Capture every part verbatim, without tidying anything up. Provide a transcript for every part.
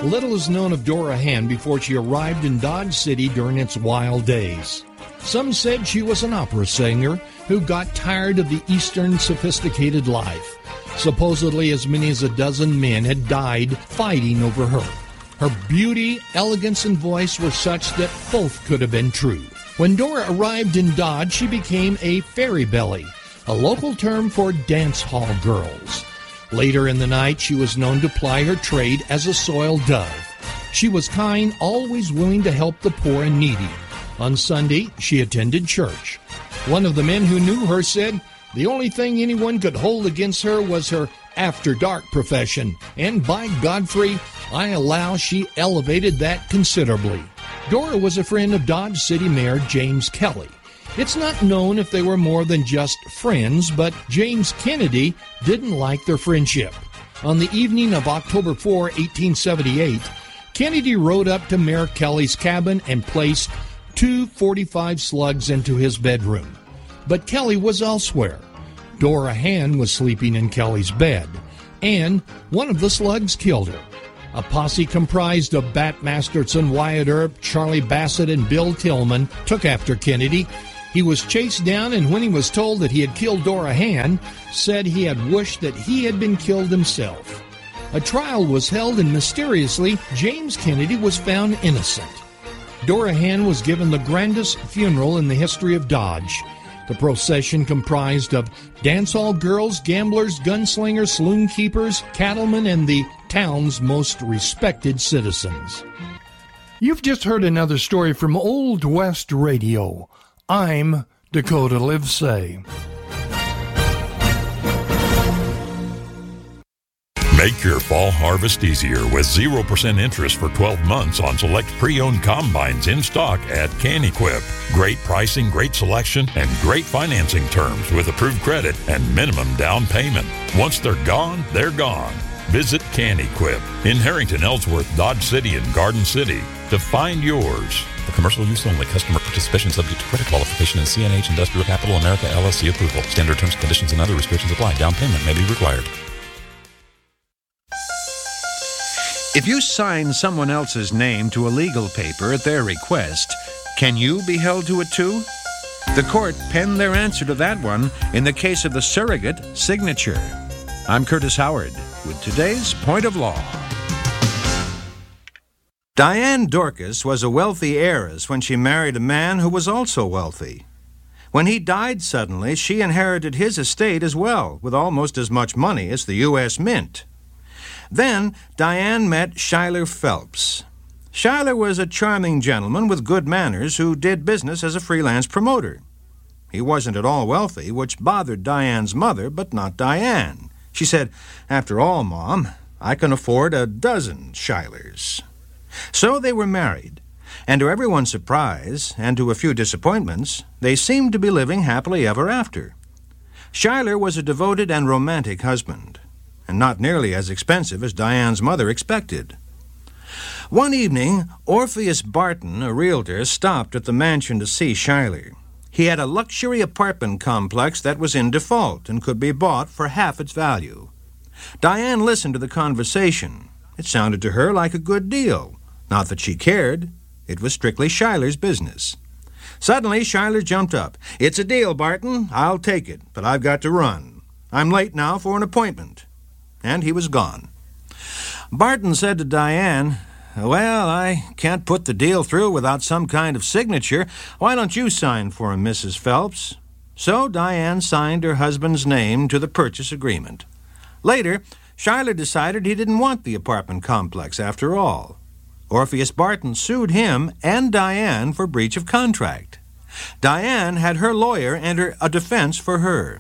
Little is known of Dora Hand before she arrived in Dodge City during its wild days. Some said she was an opera singer who got tired of the Eastern sophisticated life. Supposedly as many as a dozen men had died fighting over her. Her beauty, elegance, and voice were such that both could have been true. When Dora arrived in Dodge, she became a fairy belly, a local term for dance hall girls. Later in the night, she was known to ply her trade as a soiled dove. She was kind, always willing to help the poor and needy. On Sunday, she attended church. One of the men who knew her said the only thing anyone could hold against her was her after-dark profession, and by Godfrey, I allow she elevated that considerably. Dora was a friend of Dodge City Mayor James Kelly. It's not known if they were more than just friends, but James Kennedy didn't like their friendship. On the evening of October fourth, eighteen seventy-eight, Kennedy rode up to Mayor Kelly's cabin and placed two forty-five slugs into his bedroom. But Kelly was elsewhere. Dora Hand was sleeping in Kelly's bed, and one of the slugs killed her. A posse comprised of Bat Masterson, Wyatt Earp, Charlie Bassett, and Bill Tillman took after Kennedy. He was chased down, and when he was told that he had killed Dora Hand, said he had wished that he had been killed himself. A trial was held, and mysteriously, James Kennedy was found innocent. Dora Hand was given the grandest funeral in the history of Dodge. The procession comprised of dance hall girls, gamblers, gunslingers, saloon keepers, cattlemen, and the town's most respected citizens. You've just heard another story from Old West Radio. I'm Dakota Livesay. Make your fall harvest easier with zero percent interest for twelve months on select pre-owned combines in stock at CanEquip. Great pricing, great selection, and great financing terms with approved credit and minimum down payment. Once they're gone, they're gone. Visit CanEquip in Harrington, Ellsworth, Dodge City, and Garden City to find yours. For commercial use only. Customer participation subject to credit qualification and C N H Industrial Capital America L L C approval. Standard terms, conditions, and other restrictions apply. Down payment may be required. If you sign someone else's name to a legal paper at their request, can you be held to it too? The court penned their answer to that one in the case of the surrogate signature. I'm Curtis Howard with today's Point of Law. Diane Dorcas was a wealthy heiress when she married a man who was also wealthy. When he died suddenly, she inherited his estate as well, with almost as much money as the U S Mint. Then Diane met Schuyler Phelps. Schuyler was a charming gentleman with good manners who did business as a freelance promoter. He wasn't at all wealthy, which bothered Diane's mother, but not Diane. She said, "After all, Mom, I can afford a dozen Schuylers." So they were married, and to everyone's surprise, and to a few disappointments, they seemed to be living happily ever after. Schuyler was a devoted and romantic husband, and not nearly as expensive as Diane's mother expected. One evening, Orpheus Barton, a realtor, stopped at the mansion to see Schuyler. He had a luxury apartment complex that was in default and could be bought for half its value. Diane listened to the conversation. It sounded to her like a good deal. Not that she cared. It was strictly Schuyler's business. Suddenly, Schuyler jumped up. "It's a deal, Barton. I'll take it, but I've got to run. I'm late now for an appointment." And he was gone. Barton said to Diane, "Well, I can't put the deal through without some kind of signature. Why don't you sign for him, Missus Phelps?" So Diane signed her husband's name to the purchase agreement. Later, Schuyler decided he didn't want the apartment complex after all. Orpheus Barton sued him and Diane for breach of contract. Diane had her lawyer enter a defense for her.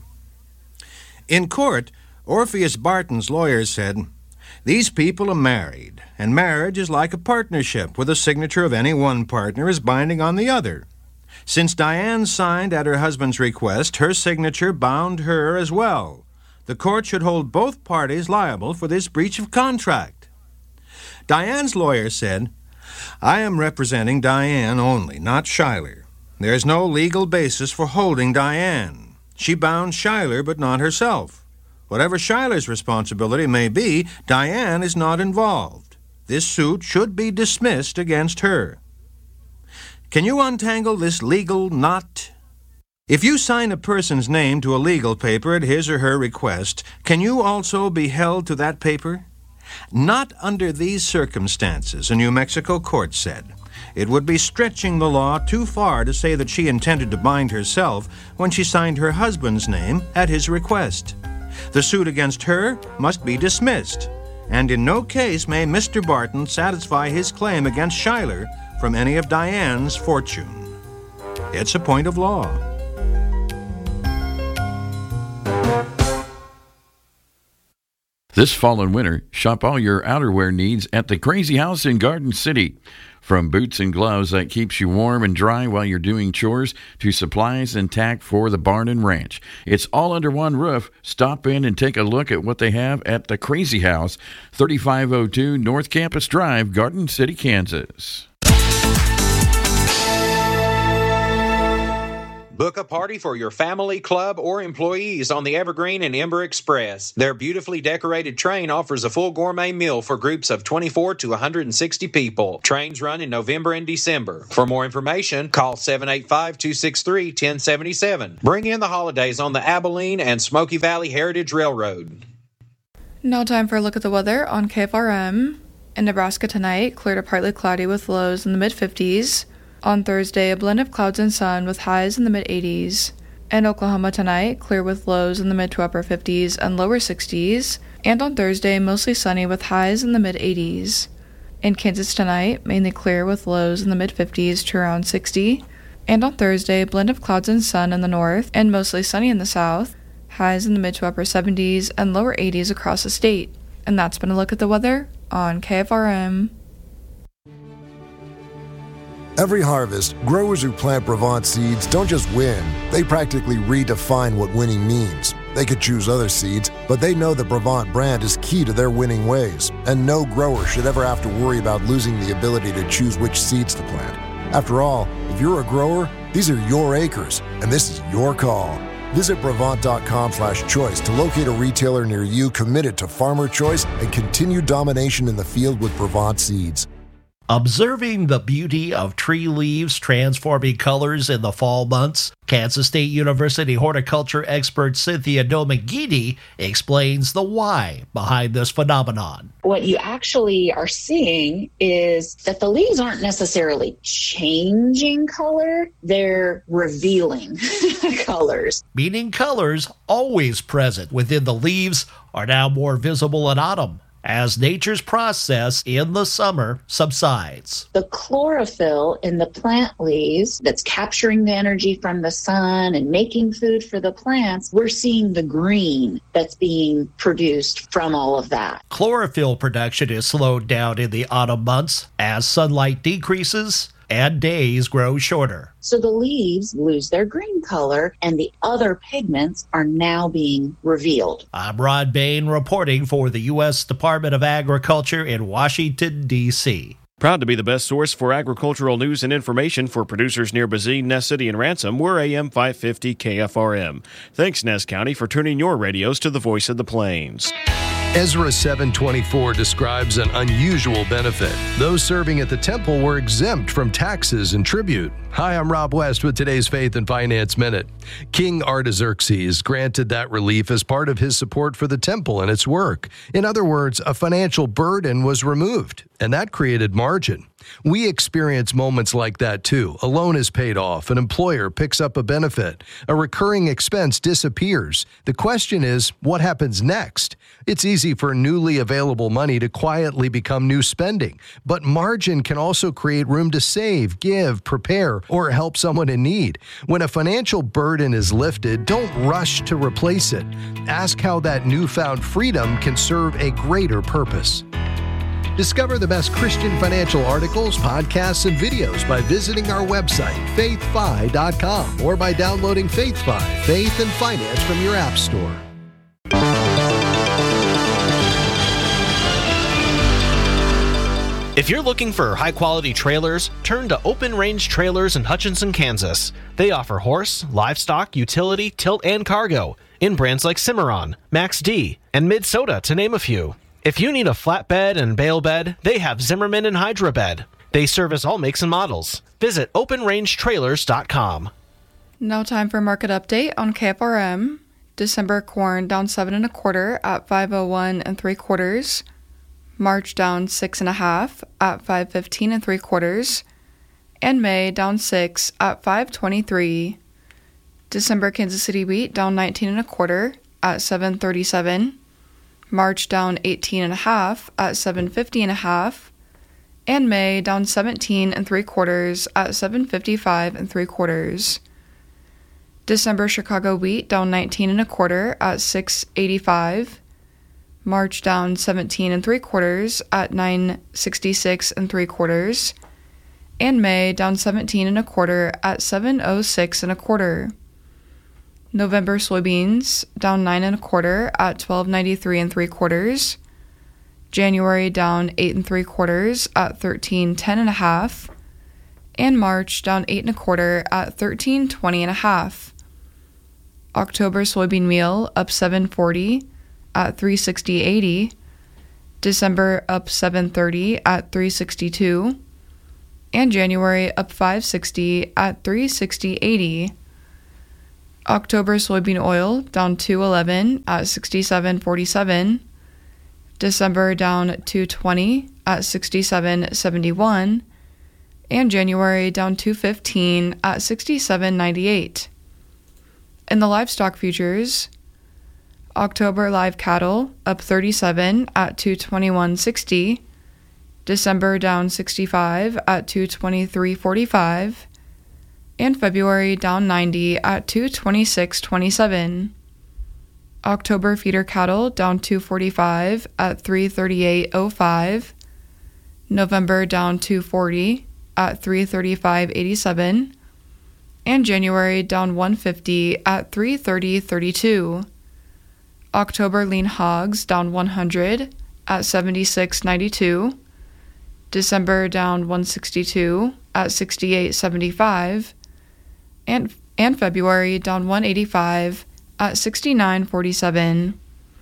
In court, Orpheus Barton's lawyer said, "These people are married, and marriage is like a partnership, where the signature of any one partner is binding on the other. Since Diane signed at her husband's request, her signature bound her as well. The court should hold both parties liable for this breach of contract." Diane's lawyer said, "I am representing Diane only, not Schuyler. There is no legal basis for holding Diane. She bound Schuyler, but not herself. Whatever Schuyler's responsibility may be, Diane is not involved. this suit should be dismissed against her. Can you untangle this legal knot? If you sign a person's name to a legal paper at his or her request, can you also be held to that paper? Not under these circumstances, a New Mexico court said. It would be stretching the law too far to say that she intended to bind herself when she signed her husband's name at his request. The suit against her must be dismissed, and in no case may Mister Barton satisfy his claim against Schuyler from any of Diane's fortune. It's a point of law. This fall and winter, shop all your outerwear needs at the Crazy House in Garden City. From boots and gloves that keeps you warm and dry while you're doing chores to supplies and tack for the barn and ranch. It's all under one roof. Stop in and take a look at what they have at the Crazy House, thirty-five oh two North Campus Drive, Garden City, Kansas. Book a party for your family, club, or employees on the Evergreen and Ember Express. Their beautifully decorated train offers a full gourmet meal for groups of twenty-four to one hundred sixty people. Trains run in November and December. For more information, call seven eight five, two six three, one zero seven seven. Bring in the holidays on the Abilene and Smoky Valley Heritage Railroad. Now time for a look at the weather on K F R M. In Nebraska tonight, clear to partly cloudy with lows in the mid fifties. On Thursday, a blend of clouds and sun with highs in the mid eighties. In Oklahoma tonight, clear with lows in the mid to upper fifties and lower sixties. And on Thursday, mostly sunny with highs in the mid eighties. In Kansas tonight, mainly clear with lows in the mid fifties to around sixty. And on Thursday, a blend of clouds and sun in the north and mostly sunny in the south. Highs in the mid to upper seventies and lower eighties across the state. And that's been a look at the weather on K F R M. Every harvest, growers who plant Brevant seeds don't just win, they practically redefine what winning means. They could choose other seeds, but they know the Brevant brand is key to their winning ways, and no grower should ever have to worry about losing the ability to choose which seeds to plant. After all, if you're a grower, these are your acres, and this is your call. Visit Brevant.com slash choice to locate a retailer near you committed to farmer choice and continued domination in the field with Brevant seeds. Observing the beauty of tree leaves transforming colors in the fall months, Kansas State University horticulture expert Cynthia Domangini explains the why behind this phenomenon. What you actually are seeing is that the leaves aren't necessarily changing color, they're revealing colors. Meaning colors always present within the leaves are now more visible in autumn, as nature's process in the summer subsides. The chlorophyll in the plant leaves that's capturing the energy from the sun and making food for the plants, we're seeing the green that's being produced from all of that. Chlorophyll production is slowed down in the autumn months as sunlight decreases and days grow shorter. So the leaves lose their green color, and the other pigments are now being revealed. I'm Rod Bain reporting for the U S Department of Agriculture in Washington, D C Proud to be the best source for agricultural news and information for producers near Bazine, Ness City, and Ransom. We're A M five fifty K F R M. Thanks, Ness County, for tuning your radios to the voice of the plains. Ezra seven twenty-four describes an unusual benefit. Those serving at the temple were exempt from taxes and tribute. Hi, I'm Rob West with today's Faith and Finance Minute. King Artaxerxes granted that relief as part of his support for the temple and its work. In other words, a financial burden was removed, and that created margin. We experience moments like that too. A loan is paid off, an employer picks up a benefit, a recurring expense disappears. The question is, what happens next? It's easy for newly available money to quietly become new spending, but margin can also create room to save, give, prepare, or help someone in need. When a financial burden is lifted, don't rush to replace it. Ask how that newfound freedom can serve a greater purpose. Discover the best Christian financial articles, podcasts, and videos by visiting our website, faith fi dot com, or by downloading FaithFi, Faith and Finance from your app store. If you're looking for high-quality trailers, turn to Open Range Trailers in Hutchinson, Kansas. They offer horse, livestock, utility, tilt, and cargo in brands like Cimarron, Max D, and Minnesota, to name a few. If you need a flatbed and bale bed, they have Zimmerman and Hydra Bed. They service all makes and models. Visit open range trailers dot com. Now time for market update on K F R M. December corn down seven and a quarter at five oh one and three quarters. March down six and a half at five fifteen and three quarters. And May down six at five twenty-three. December Kansas City wheat down nineteen and a quarter at seven thirty-seven. March down eighteen and a half at seven fifty and a half, and May down seventeen and three quarters at seven fifty-five and three quarters. December Chicago wheat down nineteen and a quarter at six eighty-five. March down seventeen and three quarters at nine sixty-six and three quarters, and May down seventeen and a quarter at seven oh six and a quarter. November soybeans down nine and a quarter at twelve ninety-three and three quarters. January down eight and three quarters at thirteen ten and a half, and March down eight and a quarter at thirteen twenty and a half. October soybean meal up seven forty at three sixty eighty. December up seven thirty at three sixty-two, and January up five sixty at three sixty eighty. October soybean oil down two eleven at sixty-seven forty-seven. December down two twenty at sixty-seven seventy-one, and January down two fifteen at sixty-seven ninety-eight. In the livestock futures, October live cattle up thirty-seven at two twenty-one sixty. December down sixty-five at two twenty-three forty-five. And February down ninety at two twenty-six twenty-seven. October feeder cattle down two forty-five at three thirty-eight oh five. November down two forty at three thirty-five eighty-seven. And January down one fifty at three thirty thirty-two. October lean hogs down one hundred at seventy-six ninety-two. December down one sixty-two at sixty-eight seventy-five. And, and February down one eighty-five at sixty-nine forty-seven.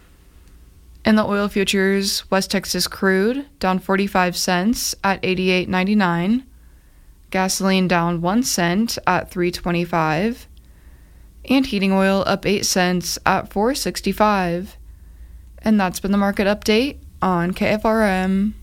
In the oil futures, West Texas crude down forty-five cents at eighty-eight ninety-nine. Gasoline down one cent at three twenty-five. And heating oil up eight cents at four sixty-five. And that's been the market update on K F R M.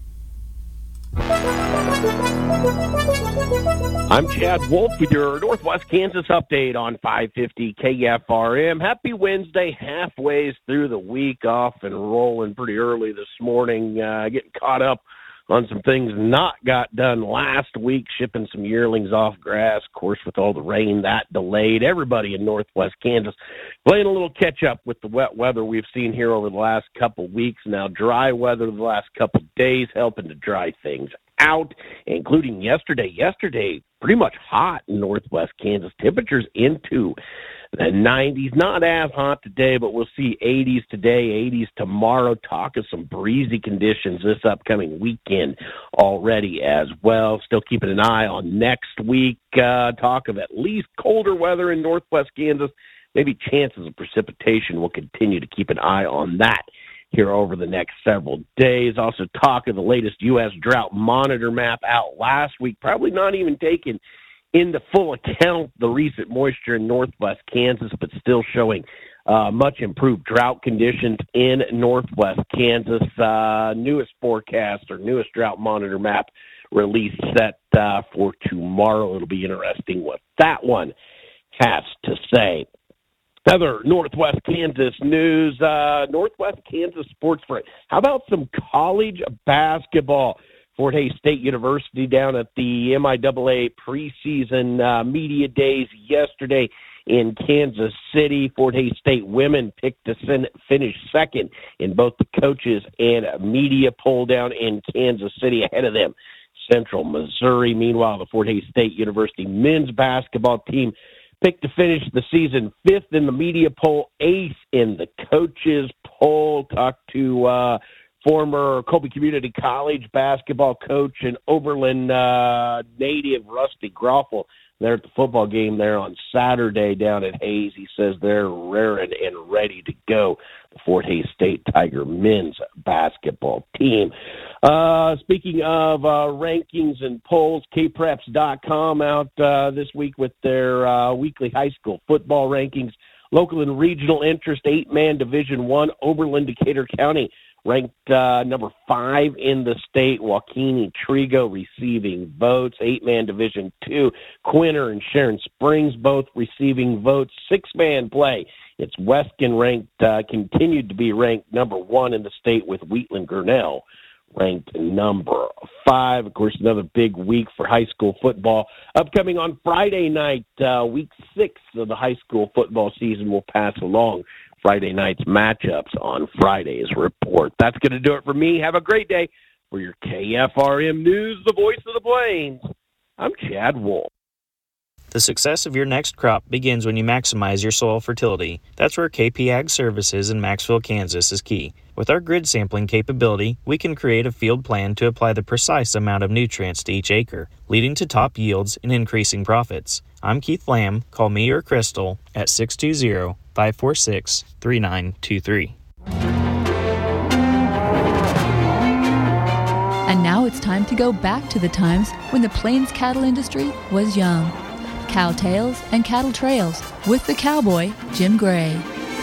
I'm Chad Wolf with your Northwest Kansas update on five fifty K F R M. Happy Wednesday, halfway through the week, off and rolling pretty early this morning, uh, getting caught up on some things not got done last week, shipping some yearlings off grass. Of course, with all the rain, that delayed everybody in Northwest Kansas. Playing a little catch-up with the wet weather we've seen here over the last couple weeks. Now, dry weather the last couple days helping to dry things out, including yesterday. Yesterday, pretty much hot in Northwest Kansas. Temperatures into the nineties. Not as hot today, but we'll see eighties today, eighties tomorrow. Talk of some breezy conditions this upcoming weekend already as well. Still keeping an eye on next week. Uh, talk of at least colder weather in Northwest Kansas. Maybe chances of precipitation. We'll continue to keep an eye on that here over the next several days. Also talk of the latest U S drought monitor map out last week. Probably not even taking into full account the recent moisture in Northwest Kansas, but still showing uh, much improved drought conditions in Northwest Kansas. Uh, newest forecast or newest drought monitor map release set uh, for tomorrow. It'll be interesting what that one has to say. Other Northwest Kansas news, uh, Northwest Kansas Sports Front. How about some college basketball? Fort Hays State University down at the M I A A preseason uh, media days yesterday in Kansas City. Fort Hays State women picked to fin- finish second in both the coaches and media poll down in Kansas City. Ahead of them, Central Missouri. Meanwhile, the Fort Hays State University men's basketball team picked to finish the season fifth in the media poll, eighth in the coaches poll. Talked to uh, former Colby Community College basketball coach and Oberlin uh, native Rusty Groffel there at the football game there on Saturday down at Hayes. He says they're raring and ready to go, the Fort Hays State Tiger men's basketball team. Uh, speaking of uh, rankings and polls, K preps dot com out uh, this week with their uh, weekly high school football rankings. Local and regional interest, eight-man Division One, Oberlin Decatur County ranked uh, number five in the state. Joaquin Trigo receiving votes. Eight-man Division Two, Quinter and Sharon Springs both receiving votes. Six-man play, it's Weskin ranked, uh, continued to be ranked number one in the state with Wheatland Grinnell ranked number five. Of course, another big week for high school football. Upcoming on Friday night, uh, week six of the high school football season will pass along Friday night's matchups on Friday's report. That's going to do it for me. Have a great day. For your K F R M News, the voice of the Plains, I'm Chad Wolf. The success of your next crop begins when you maximize your soil fertility. That's where K P Ag Services in Maxville, Kansas is key. With our grid sampling capability, we can create a field plan to apply the precise amount of nutrients to each acre, leading to top yields and increasing profits. I'm Keith Lamb. Call me or Crystal at six two zero, five four six, three nine two three. And now it's time to go back to the times when the Plains cattle industry was young. Cow Tales and Cattle Trails with the cowboy, Jim Gray.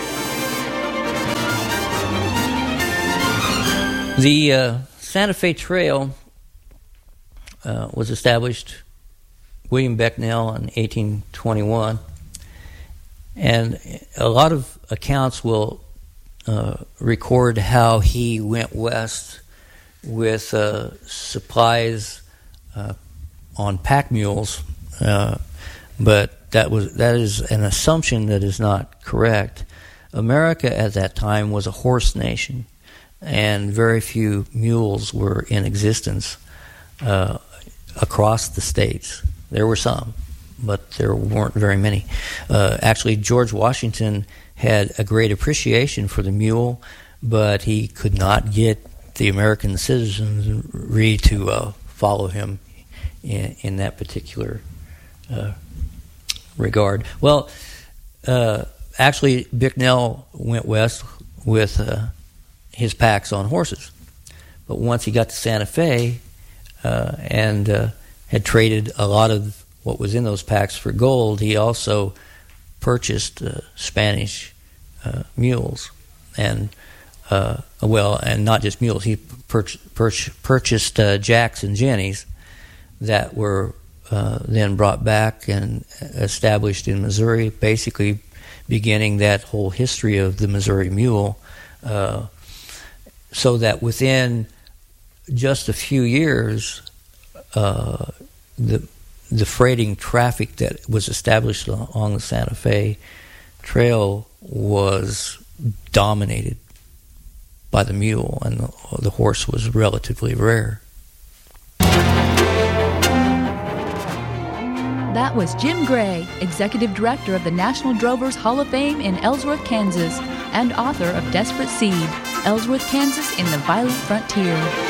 The uh, Santa Fe Trail uh, was established, William Becknell, in eighteen twenty-one. And a lot of accounts will uh, record how he went west with uh, supplies uh, on pack mules, uh, but that was that is an assumption that is not correct. America at that time was a horse nation, and very few mules were in existence uh, across the states. There were some, but there weren't very many. Uh, actually, George Washington had a great appreciation for the mule, but he could not get the American citizenry to uh, follow him in, in that particular uh, regard. Well, uh, actually, Bicknell went west with uh, his packs on horses. But once he got to Santa Fe uh, and uh, had traded a lot of what was in those packs for gold, he also purchased uh, Spanish uh, mules. And, uh, well, and not just mules, he pur- pur- purchased uh, jacks and jennies that were uh, then brought back and established in Missouri, basically beginning that whole history of the Missouri mule. Uh, so that within just a few years, uh, the the freighting traffic that was established along the Santa Fe Trail was dominated by the mule, and the, the horse was relatively rare. That was Jim Gray, Executive Director of the National Drovers Hall of Fame in Ellsworth, Kansas, and author of Desperate Seed, Ellsworth, Kansas in the Violent Frontier.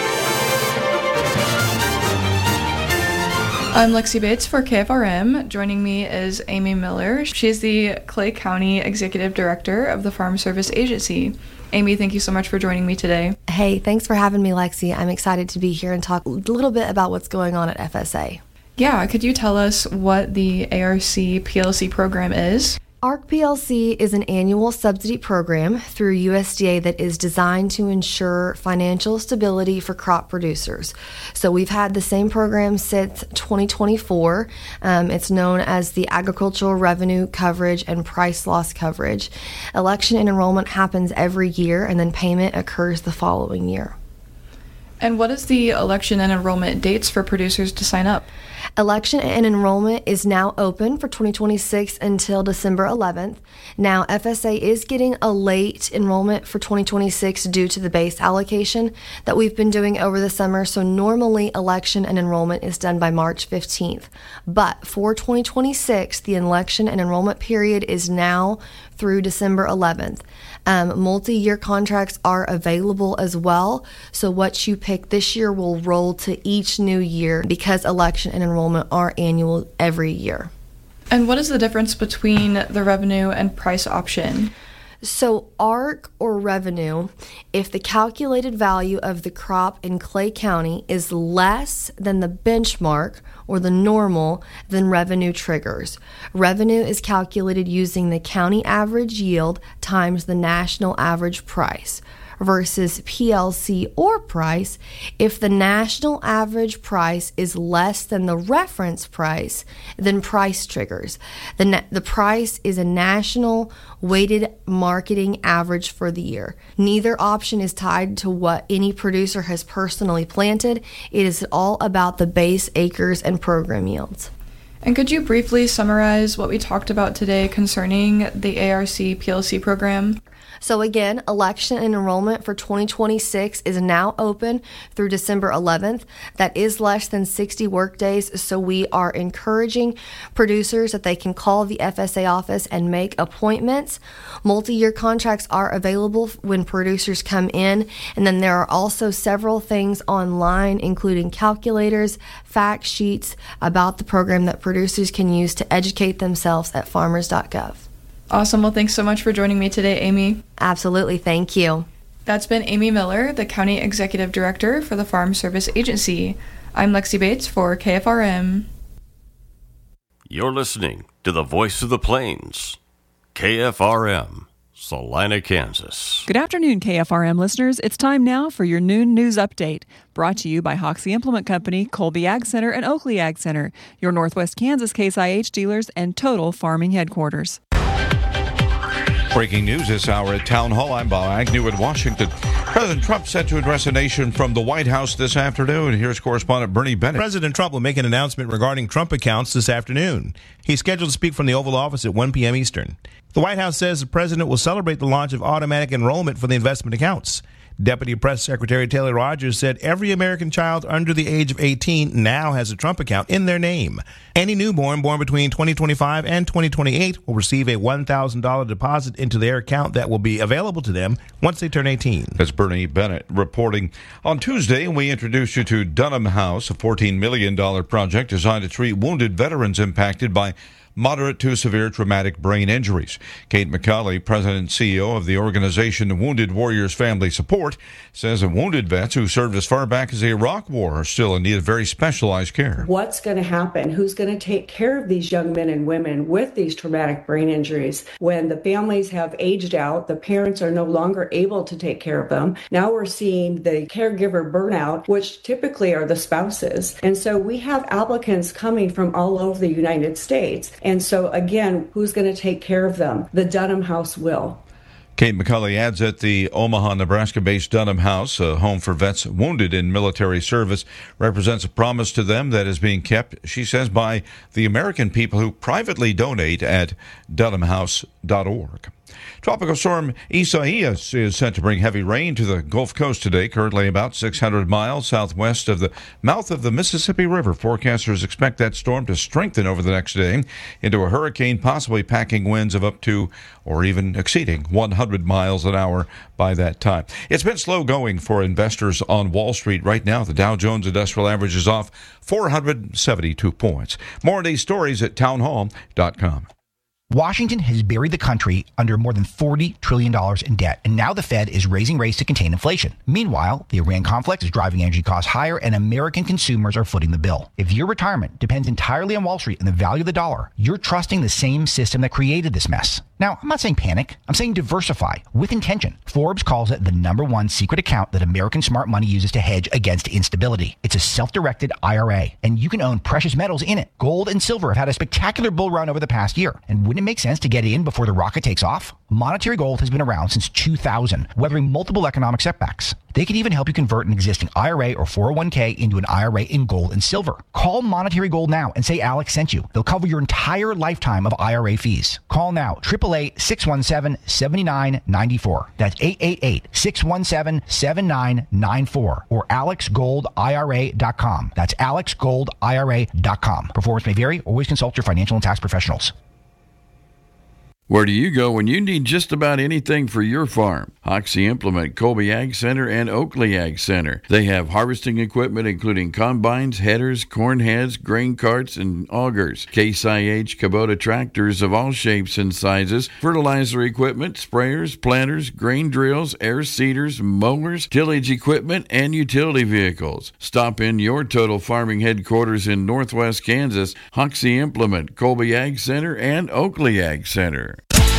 I'm Lexi Bates for K F R M. Joining me is Amy Miller. She's the Clay County Executive Director of the Farm Service Agency. Amy, thank you so much for joining me today. Hey, thanks for having me, Lexi. I'm excited to be here and talk a little bit about what's going on at F S A. Yeah, could you tell us what the A R C P L C program is? A R C P L C is an annual subsidy program through U S D A that is designed to ensure financial stability for crop producers. So we've had the same program since twenty twenty-four. Um, it's known as the Agricultural Revenue Coverage and Price Loss Coverage. Election and enrollment happens every year, and then payment occurs the following year. And what is the election and enrollment dates for producers to sign up? Election and enrollment is now open for twenty twenty-six until December eleventh. Now, F S A is getting a late enrollment for twenty twenty-six due to the base allocation that we've been doing over the summer. So normally election and enrollment is done by March fifteenth. But for twenty twenty-six, the election and enrollment period is now through December eleventh. Um, multi-year contracts are available as well, so what you pick this year will roll to each new year because election and enrollment are annual every year. And what is the difference between the revenue and price option? So A R C or revenue, if the calculated value of the crop in Clay County is less than the benchmark or the normal, then revenue triggers. Revenue is calculated using the county average yield times the national average price versus P L C or price. If the national average price is less than the reference price, then price triggers. The, na- the price is a national weighted marketing average for the year. Neither option is tied to what any producer has personally planted. It is all about the base acres and program yields. And could you briefly summarize what we talked about today concerning the A R C P L C program? So again, election and enrollment for twenty twenty-six is now open through December eleventh. That is less than sixty work days, so we are encouraging producers that they can call the F S A office and make appointments. Multi-year contracts are available when producers come in, and then there are also several things online, including calculators, fact sheets about the program that producers can use to educate themselves at farmers dot gov. Awesome. Well, thanks so much for joining me today, Amy. Absolutely. Thank you. That's been Amy Miller, the County Executive Director for the Farm Service Agency. I'm Lexi Bates for K F R M. You're listening to the Voice of the Plains, K F R M, Salina, Kansas. Good afternoon, K F R M listeners. It's time now for your noon news update, brought to you by Hoxie Implement Company, Colby Ag Center, and Oakley Ag Center, your Northwest Kansas Case I H dealers and total farming headquarters. Breaking news this hour at Town Hall. I'm Bob Agnew in Washington. President Trump set to address a nation from the White House this afternoon. Here's correspondent Bernie Bennett. President Trump will make an announcement regarding Trump accounts this afternoon. He's scheduled to speak from the Oval Office at one p.m. Eastern. The White House says the president will celebrate the launch of automatic enrollment for the investment accounts. Deputy Press Secretary Taylor Rogers said every American child under the age of eighteen now has a Trump account in their name. Any newborn born between twenty twenty-five and twenty twenty-eight will receive a one thousand dollars deposit into their account that will be available to them once they turn eighteen. That's Bernie Bennett reporting. On Tuesday, we introduced you to Dunham House, a fourteen million dollars project designed to treat wounded veterans impacted by moderate to severe traumatic brain injuries. Kate McCauley, president and C E O of the organization Wounded Warriors Family Support, says that wounded vets who served as far back as the Iraq War are still in need of very specialized care. What's going to happen? Who's going to take care of these young men and women with these traumatic brain injuries? When the families have aged out, the parents are no longer able to take care of them. Now we're seeing the caregiver burnout, which typically are the spouses. And so we have applicants coming from all over the United States. And so, again, who's going to take care of them? The Dunham House will. Kate McCulley adds that the Omaha, Nebraska-based Dunham House, a home for vets wounded in military service, represents a promise to them that is being kept, she says, by the American people who privately donate at dunham house dot org. Tropical storm Isaias is set to bring heavy rain to the Gulf Coast today, currently about six hundred miles southwest of the mouth of the Mississippi River. Forecasters expect that storm to strengthen over the next day into a hurricane, possibly packing winds of up to or even exceeding one hundred miles an hour by that time. It's been slow going for investors on Wall Street right now. The Dow Jones Industrial Average is off four hundred seventy-two points. More on these stories at town hall dot com. Washington has buried the country under more than forty trillion dollars in debt, and now the Fed is raising rates to contain inflation. Meanwhile, the Iran conflict is driving energy costs higher, and American consumers are footing the bill. If your retirement depends entirely on Wall Street and the value of the dollar, you're trusting the same system that created this mess. Now, I'm not saying panic. I'm saying diversify with intention. Forbes calls it the number one secret account that American smart money uses to hedge against instability. It's a self-directed I R A, and you can own precious metals in it. Gold and silver have had a spectacular bull run over the past year, and wouldn't it make sense to get in before the rocket takes off? Monetary Gold has been around since two thousand, weathering multiple economic setbacks. They can even help you convert an existing I R A or four oh one k into an I R A in gold and silver. Call Monetary Gold now and say Alex sent you. They'll cover your entire lifetime of I R A fees. Call now, eight eight eight, six one seven, seven nine nine four. That's eight eight eight, six one seven, seven nine nine four or alex gold I R A dot com. That's alex gold I R A dot com. Performance may vary. Always consult your financial and tax professionals. Where do you go when you need just about anything for your farm? Hoxie Implement, Colby Ag Center, and Oakley Ag Center. They have harvesting equipment including combines, headers, corn heads, grain carts, and augers. Case I H Kubota tractors of all shapes and sizes, fertilizer equipment, sprayers, planters, grain drills, air seeders, mowers, tillage equipment, and utility vehicles. Stop in your Total Farming headquarters in Northwest Kansas, Hoxie Implement, Colby Ag Center, and Oakley Ag Center.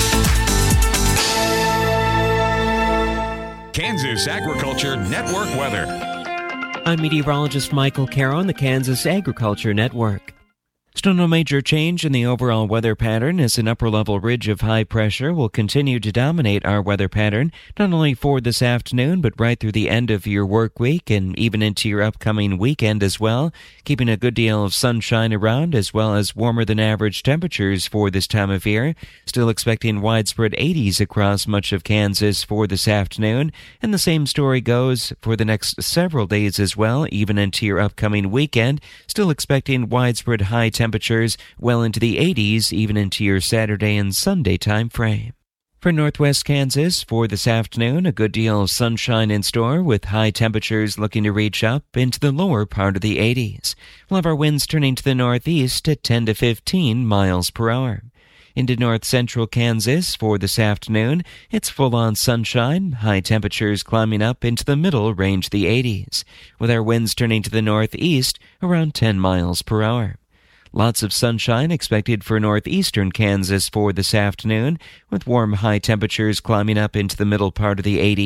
Kansas Agriculture Network weather. I'm meteorologist Michael Caro on the Kansas Agriculture Network. Still no major change in the overall weather pattern as an upper-level ridge of high pressure will continue to dominate our weather pattern, not only for this afternoon, but right through the end of your work week and even into your upcoming weekend as well, keeping a good deal of sunshine around as well as warmer than average temperatures for this time of year. Still expecting widespread eighties across much of Kansas for this afternoon, and the same story goes for the next several days as well, even into your upcoming weekend. Still expecting widespread high temperatures temperatures well into the eighties, even into your Saturday and Sunday time frame. For Northwest Kansas, for this afternoon, a good deal of sunshine in store with high temperatures looking to reach up into the lower part of the eighties. We'll have our winds turning to the northeast at ten to fifteen miles per hour. Into north central Kansas for this afternoon, it's full-on sunshine, high temperatures climbing up into the middle range of the eighties, with our winds turning to the northeast around ten miles per hour. Lots of sunshine expected for northeastern Kansas for this afternoon, with warm high temperatures climbing up into the middle part of the eighties.